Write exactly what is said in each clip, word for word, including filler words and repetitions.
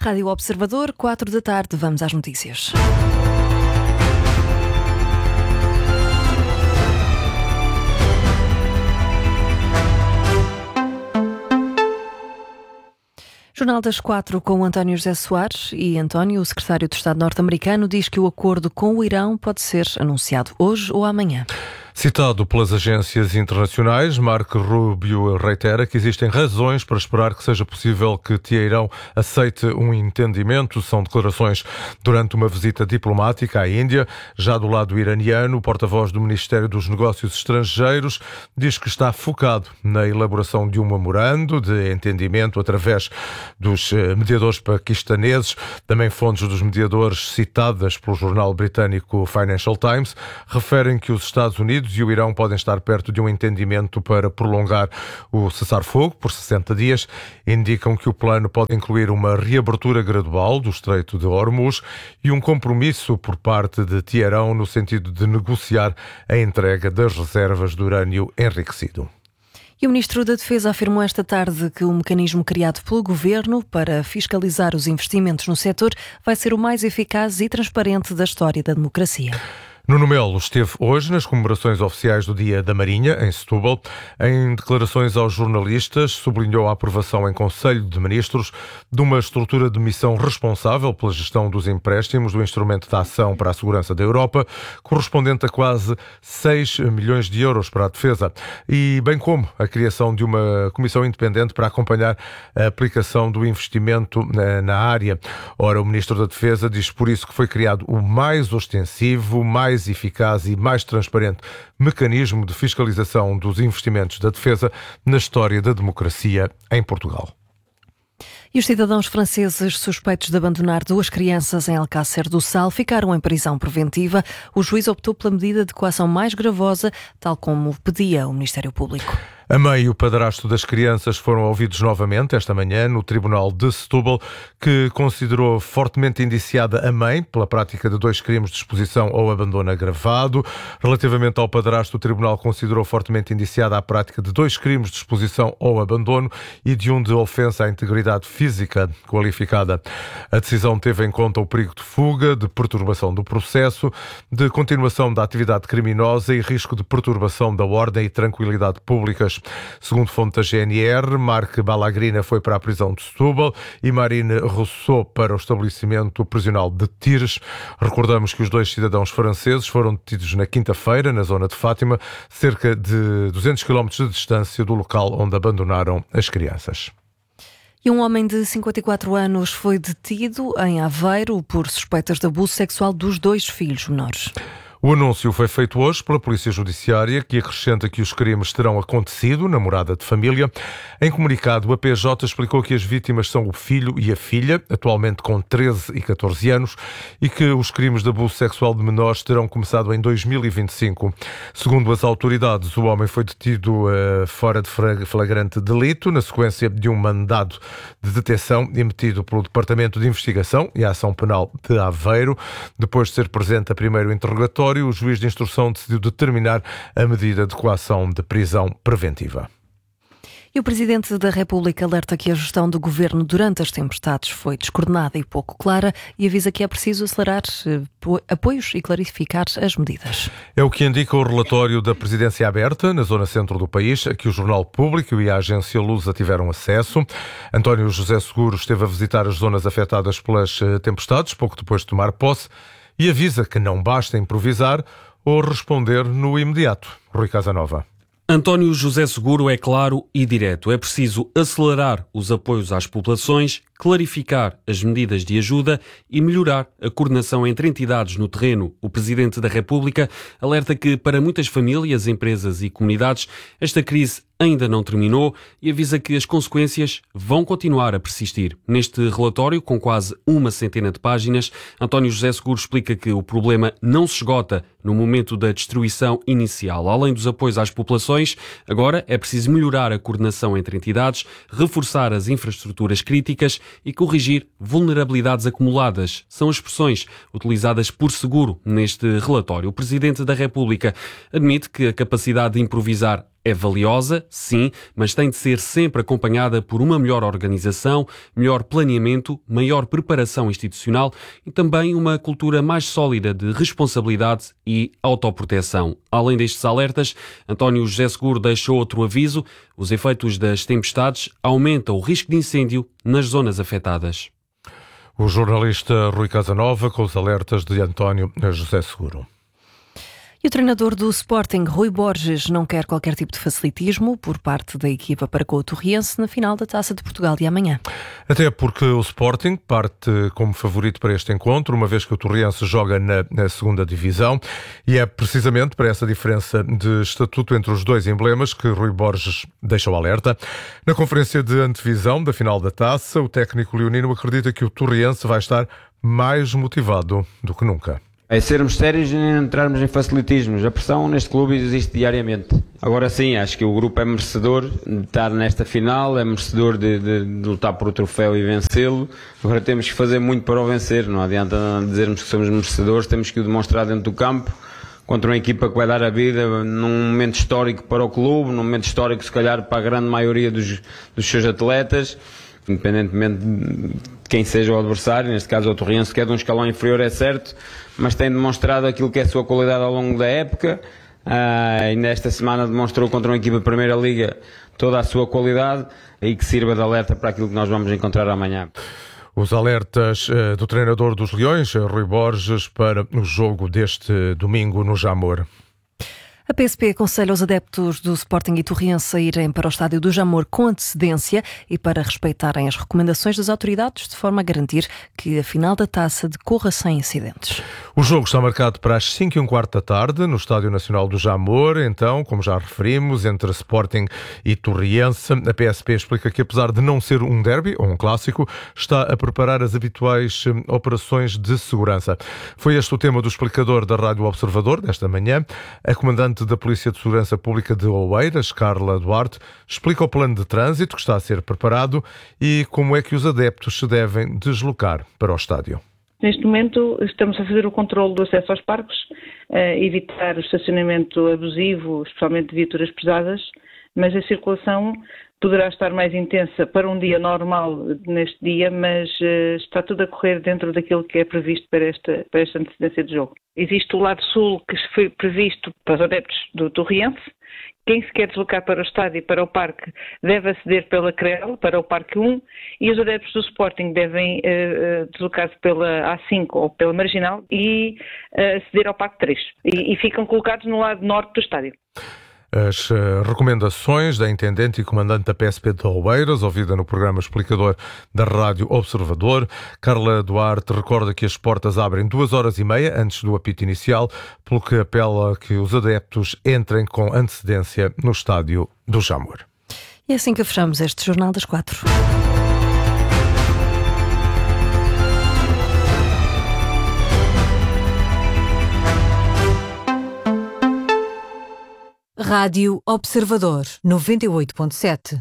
Rádio Observador, quatro da tarde, vamos às notícias. Jornal das Quatro com António José Soares. E António, o secretário de Estado norte-americano, diz que o acordo com o Irão pode ser anunciado hoje ou amanhã. Citado pelas agências internacionais, Marco Rubio reitera que existem razões para esperar que seja possível que Teherão aceite um entendimento. São declarações durante uma visita diplomática à Índia. Já do lado iraniano, o porta-voz do Ministério dos Negócios Estrangeiros diz que está focado na elaboração de um memorando de entendimento através dos mediadores paquistaneses. Também fontes dos mediadores citadas pelo jornal britânico Financial Times referem que os Estados Unidos e o Irão podem estar perto de um entendimento para prolongar o cessar-fogo por sessenta dias. Indicam que o plano pode incluir uma reabertura gradual do Estreito de Hormuz e um compromisso por parte de Teherão no sentido de negociar a entrega das reservas de urânio enriquecido. E o Ministro da Defesa afirmou esta tarde que o mecanismo criado pelo Governo para fiscalizar os investimentos no setor vai ser o mais eficaz e transparente da história da democracia. Nuno Melo esteve hoje nas comemorações oficiais do Dia da Marinha, em Setúbal. Em declarações aos jornalistas, sublinhou a aprovação em Conselho de Ministros de uma estrutura de missão responsável pela gestão dos empréstimos do Instrumento de Ação para a Segurança da Europa, correspondente a quase seis milhões de euros para a defesa, e bem como a criação de uma comissão independente para acompanhar a aplicação do investimento na área. Ora, o Ministro da Defesa diz por isso que foi criado o mais ostensivo, mais mais eficaz e mais transparente mecanismo de fiscalização dos investimentos da defesa na história da democracia em Portugal. E os cidadãos franceses suspeitos de abandonar duas crianças em Alcácer do Sal ficaram em prisão preventiva. O juiz optou pela medida de coação mais gravosa, tal como pedia o Ministério Público. A mãe e o padrasto das crianças foram ouvidos novamente esta manhã no Tribunal de Setúbal, que considerou fortemente indiciada a mãe pela prática de dois crimes de exposição ou abandono agravado. Relativamente ao padrasto, o Tribunal considerou fortemente indiciada a prática de dois crimes de exposição ou abandono e de um de ofensa à integridade física qualificada. A decisão teve em conta o perigo de fuga, de perturbação do processo, de continuação da atividade criminosa e risco de perturbação da ordem e tranquilidade públicas. Segundo fonte da G N R, Marc Balagrina foi para a prisão de Setúbal e Marine Rousseau para o estabelecimento prisional de Tires. Recordamos que os dois cidadãos franceses foram detidos na quinta-feira, na zona de Fátima, cerca de duzentos quilómetros de distância do local onde abandonaram as crianças. E um homem de cinquenta e quatro anos foi detido em Aveiro por suspeitas de abuso sexual dos dois filhos menores. O anúncio foi feito hoje pela Polícia Judiciária, que acrescenta que os crimes terão acontecido na morada de família. Em comunicado, a P J explicou que as vítimas são o filho e a filha, atualmente com treze e catorze anos, e que os crimes de abuso sexual de menores terão começado em dois mil e vinte e cinco. Segundo as autoridades, o homem foi detido uh, fora de flagrante delito, na sequência de um mandado de detenção emitido pelo Departamento de Investigação e Ação Penal de Aveiro. Depois de ser presente a primeiro interrogatório, o juiz de instrução decidiu determinar a medida de coação de prisão preventiva. E o Presidente da República alerta que a gestão do Governo durante as tempestades foi descoordenada e pouco clara e avisa que é preciso acelerar apoios e clarificar as medidas. É o que indica o relatório da Presidência Aberta, na zona centro do país, a que o Jornal Público e a agência Lusa tiveram acesso. António José Seguro esteve a visitar as zonas afetadas pelas tempestades, pouco depois de tomar posse, e avisa que não basta improvisar ou responder no imediato. Rui Casanova. António José Seguro é claro e direto. É preciso acelerar os apoios às populações, clarificar as medidas de ajuda e melhorar a coordenação entre entidades no terreno. O Presidente da República alerta que, para muitas famílias, empresas e comunidades, esta crise ainda não terminou e avisa que as consequências vão continuar a persistir. Neste relatório, com quase uma centena de páginas, António José Seguro explica que o problema não se esgota no momento da destruição inicial. Além dos apoios às populações, agora é preciso melhorar a coordenação entre entidades, reforçar as infraestruturas críticas e corrigir vulnerabilidades acumuladas. São expressões utilizadas por Seguro neste relatório. O Presidente da República admite que a capacidade de improvisar É valiosa, sim, mas tem de ser sempre acompanhada por uma melhor organização, melhor planeamento, maior preparação institucional e também uma cultura mais sólida de responsabilidade e autoproteção. Além destes alertas, António José Seguro deixou outro aviso: os efeitos das tempestades aumentam o risco de incêndio nas zonas afetadas. O jornalista Rui Casanova com os alertas de António José Seguro. E o treinador do Sporting, Rui Borges, não quer qualquer tipo de facilitismo por parte da equipa para com o Torriense na final da Taça de Portugal de amanhã. Até porque o Sporting parte como favorito para este encontro, uma vez que o Torriense joga na, na segunda divisão, e é precisamente para essa diferença de estatuto entre os dois emblemas que Rui Borges deixa o alerta. Na conferência de antevisão da final da Taça, o técnico leonino acredita que o Torriense vai estar mais motivado do que nunca. É sermos sérios e não entrarmos em facilitismos. A pressão neste clube existe diariamente. Agora sim, acho que o grupo é merecedor de estar nesta final, é merecedor de, de, de lutar por o troféu e vencê-lo. Agora temos que fazer muito para o vencer. Não adianta dizermos que somos merecedores, temos que o demonstrar dentro do campo, contra uma equipa que vai dar a vida num momento histórico para o clube, num momento histórico se calhar para a grande maioria dos, dos seus atletas, independentemente de quem seja o adversário. Neste caso o Torriense, que é de um escalão inferior, é certo, mas tem demonstrado aquilo que é a sua qualidade ao longo da época. Uh, e nesta semana demonstrou contra uma equipa de Primeira Liga toda a sua qualidade e que sirva de alerta para aquilo que nós vamos encontrar amanhã. Os alertas uh, do treinador dos Leões, Rui Borges, para o jogo deste domingo no Jamor. A P S P aconselha os adeptos do Sporting e Torriense a irem para o estádio do Jamor com antecedência e para respeitarem as recomendações das autoridades, de forma a garantir que a final da taça decorra sem incidentes. O jogo está marcado para as cinco e um quarto da tarde no Estádio Nacional do Jamor. Então, como já referimos, entre Sporting e Torriense, a P S P explica que, apesar de não ser um derby ou um clássico, está a preparar as habituais operações de segurança. Foi este o tema do explicador da Rádio Observador desta manhã. A comandante da Polícia de Segurança Pública de Oeiras, Carla Duarte, explica o plano de trânsito que está a ser preparado e como é que os adeptos se devem deslocar para o estádio. Neste momento estamos a fazer o controle do acesso aos parques, evitar o estacionamento abusivo, especialmente de viaturas pesadas, mas a circulação poderá estar mais intensa para um dia normal neste dia, mas uh, está tudo a correr dentro daquilo que é previsto para esta, para esta antecedência de jogo. Existe o lado sul que foi previsto para os adeptos do Torriense. Quem se quer deslocar para o estádio e para o parque deve aceder pela C R E L, para o Parque um, e os adeptos do Sporting devem uh, deslocar-se pela A cinco ou pela Marginal e uh, aceder ao Parque três. E, e ficam colocados no lado norte do estádio. As uh, recomendações da Intendente e Comandante da P S P de Oeiras, ouvida no programa explicador da Rádio Observador. Carla Duarte recorda que as portas abrem duas horas e meia antes do apito inicial, pelo que apela que os adeptos entrem com antecedência no estádio do Jamor. E é assim que fechamos este Jornal das Quatro. Rádio Observador, noventa e oito ponto sete.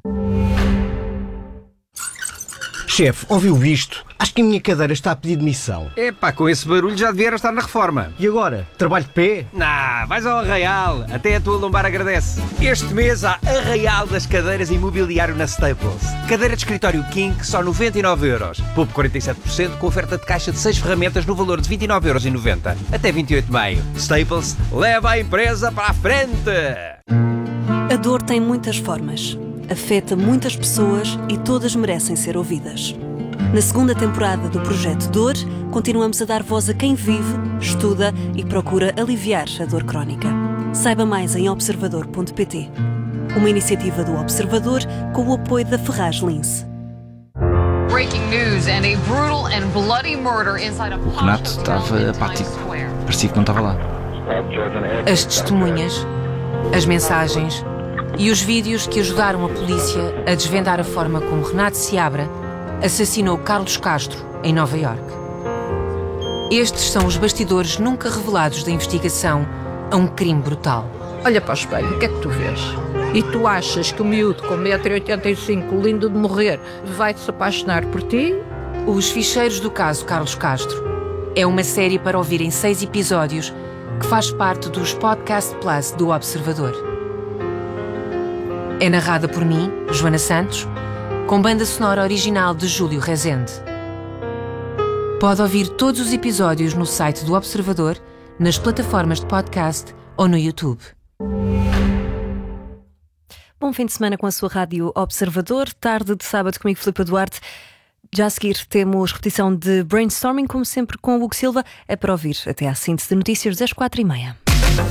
Chefe, ouviu isto? Acho que a minha cadeira está a pedir demissão. Epá, com esse barulho já devia estar na reforma. E agora? Trabalho de pé? Nah, vais ao Arraial. Até a tua lombar agradece. Este mês há Arraial das cadeiras e mobiliário na Staples. Cadeira de escritório King, só noventa e nove euros. Poupe quarenta e sete por cento com oferta de caixa de seis ferramentas no valor de vinte e nove euros e noventa. Até vinte e oito de maio. Staples, leva a empresa para a frente! A dor tem muitas formas. Afeta muitas pessoas e todas merecem ser ouvidas. Na segunda temporada do Projeto Dor, continuamos a dar voz a quem vive, estuda e procura aliviar a dor crónica. Saiba mais em observador ponto pt. Uma iniciativa do Observador com o apoio da Ferraz Lince. Breaking news and a brutal and bloody murder inside a O Renato estava apático. Parecia que não estava lá. As testemunhas, as mensagens e os vídeos que ajudaram a polícia a desvendar a forma como Renato Seabra assassinou Carlos Castro em Nova Iorque. Estes são os bastidores nunca revelados da investigação a um crime brutal. Olha para o espelho, o que é que tu vês? E tu achas que o miúdo com um metro e oitenta e cinco, lindo de morrer, vai se apaixonar por ti? Os Ficheiros do Caso Carlos Castro é uma série para ouvir em seis episódios que faz parte dos Podcast Plus do Observador. É narrada por mim, Joana Santos, com banda sonora original de Júlio Rezende. Pode ouvir todos os episódios no site do Observador, nas plataformas de podcast ou no YouTube. Bom fim de semana com a sua rádio Observador. Tarde de sábado comigo, Filipe Duarte. Já a seguir temos repetição de Brainstorming, como sempre com o Hugo Silva. É para ouvir até à síntese de notícias das quatro e meia.